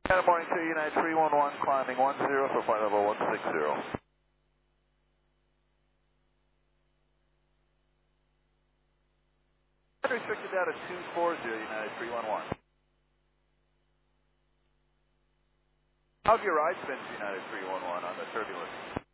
Good morning to United 311, climbing 10 for flight level 160. Restricted down to 240, United 311. How's your ride been, United 311, on the turbulence?